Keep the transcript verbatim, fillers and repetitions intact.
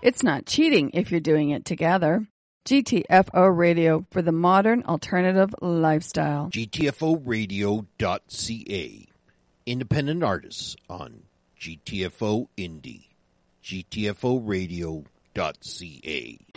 It's not cheating if you're doing it together. G T F O Radio for the modern alternative lifestyle. G T F O radio dot C A. Independent artists on G T F O Indie. G T F O radio dot C A.